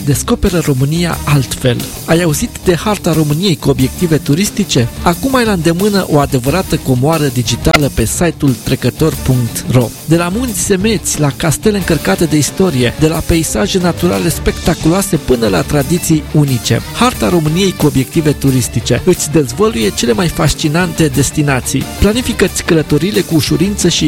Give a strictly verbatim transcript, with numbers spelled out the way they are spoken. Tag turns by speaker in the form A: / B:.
A: Descoperă România altfel. Ai auzit de harta României cu obiective turistice? Acum ai la îndemână o adevărată comoară digitală pe site-ul trecător punct ro. De la munți semeți, la castele încărcate de istorie, de la peisaje naturale spectaculoase până la tradiții unice. Harta României cu obiective turistice îți dezvăluie cele mai fascinante destinații. Planifică-ți călătoriile cu ușurință și